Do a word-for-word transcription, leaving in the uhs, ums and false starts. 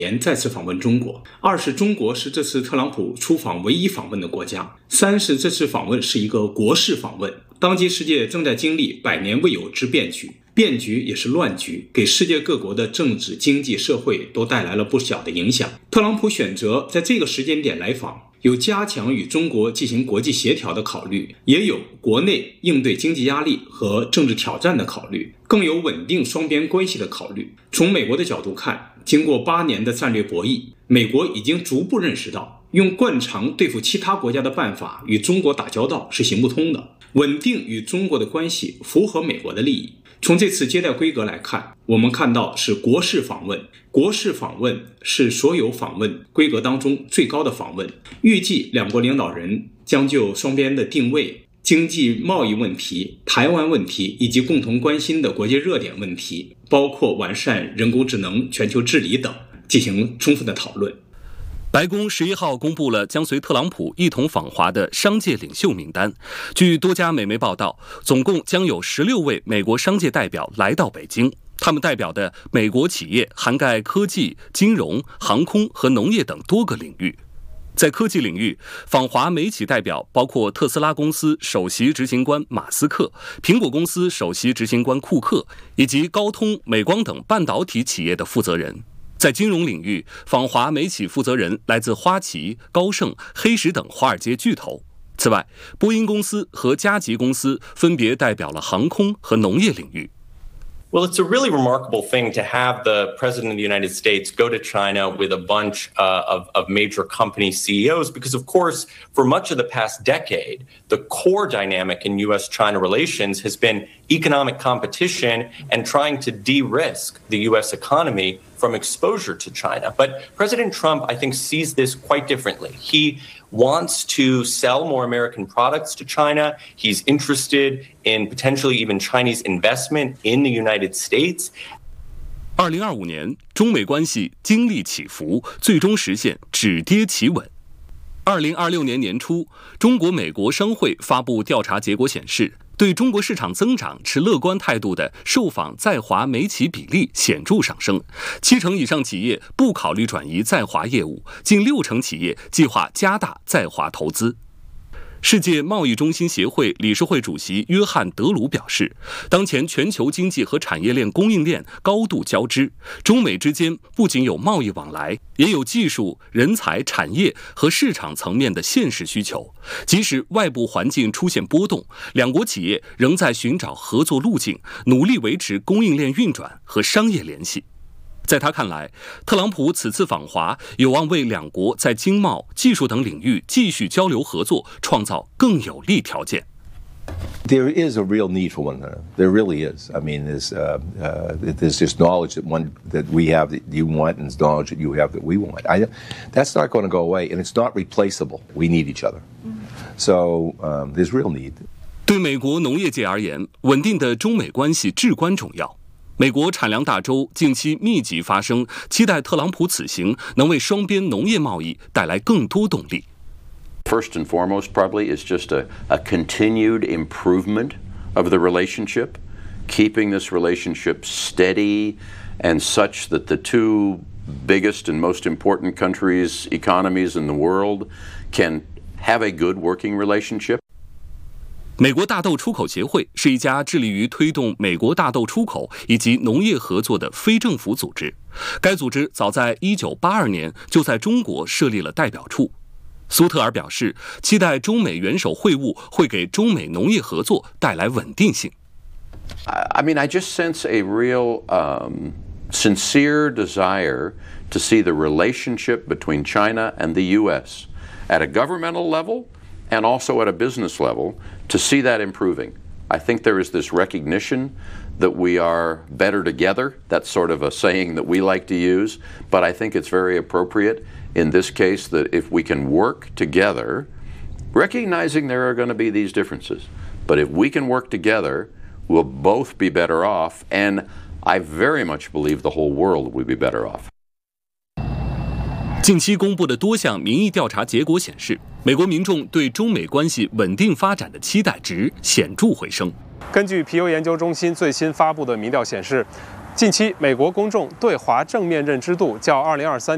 年再次访问中国，二是中国是这次特朗普出访唯一访问的国家，三是这次访问是一个国事访问。当今世界正在经历百年未有之变局，变局也是乱局，给世界各国的政治、经济、社会都带来了不小的影响。特朗普选择在这个时间点来访，有加强与中国进行国际协调的考虑，也有国内应对经济压力和政治挑战的考虑，更有稳定双边关系的考虑。从美国的角度看，经过八年的战略博弈，美国已经逐步认识到，用惯常对付其他国家的办法与中国打交道是行不通的，稳定与中国的关系符合美国的利益。从这次接待规格来看，我们看到是国事访问，国事访问是所有访问规格当中最高的访问。预计两国领导人将就双边的定位、经济贸易问题、台湾问题以及共同关心的国际热点问题，包括完善人工智能、全球治理等，进行充分的讨论。 白宫十一号公布了将随特朗普一同访华的商界领袖名单。据多家美媒报道，总共将有十六位美国商界代表来到北京。他们代表的美国企业涵盖科技、金融、航空和农业等多个领域。在科技领域，访华美企代表包括特斯拉公司首席执行官马斯克、苹果公司首席执行官库克，以及高通、美光等半导体企业的负责人。在金融领域，访华美企负责人来自花旗、高盛、黑石等华尔街巨头。此外，波音公司和嘉吉公司分别代表了航空和农业领域。 Well, it's a really remarkable thing to have the President of the United States go to China with a bunch uh, of, of major company C E Os, because, of course, for much of the past decade, the core dynamic in U S China relations has been economic competition and trying to de-risk the U S economy from exposure to China. But President Trump, I think, sees this quite differently. He wants to sell more American products to China. He's interested in potentially even Chinese investment in the United States. 二零二五年，中美关系经历起伏，最终实现止跌企稳。二零二六年年初，中国美国商会发布调查结果显示，对中国市场增长持乐观态度的受访在华美企比例显著上升，七成以上企业不考虑转移在华业务，近六成企业计划加大在华投资。世界贸易中心协会理事会主席约翰·德鲁表示，当前全球经济和产业链供应链高度交织，中美之间不仅有贸易往来，也有技术、人才、产业和市场层面的现实需求。即使外部环境出现波动，两国企业仍在寻找合作路径，努力维持供应链运转和商业联系。在他看来，特朗普此次访华有望为两国在经贸、技术等领域继续交流合作创造更有利条件。 There is a real need for one another. There really is. I mean, there's uh, uh, there's just knowledge that one that we have that you want, and knowledge that you have that we want. I, that's not going to go away, and it's not replaceable. We need each other. So um, there's real need. 对美国农业界而言，稳定的中美关系至关重要。美国产粮大州近期密集发生，期待特朗普此行能为双边农业贸易带来更多动力。 First and foremost, probably, is just a, a continued improvement of the relationship, keeping this relationship steady and such that the two biggest and most important countries, economies in the world can have a good working relationship. 美国大豆出口协会是一家致力于推动美国大豆出口以及农业合作的非政府组织。该组织早在一九八二年就在中国设立了代表处。苏特尔表示，期待中美元首会晤会给中美农业合作带来稳定性。 I mean, I just sense a real um, sincere desire to see the relationship between China and the U S at a governmental level and also at a business level, to see that improving. I think there is this recognition that we are better together. That's sort of a saying that we like to use, but I think it's very appropriate in this case that if we can work together, recognizing there are going to be these differences, but if we can work together, we'll both be better off, and I very much believe the whole world will be better off. 近期公布的多项民意调查结果显示，美国民众对中美关系稳定发展的期待值显著回升。 根据皮尤研究中心最新发布的民调显示，近期美国公众对华正面认知度较二零二三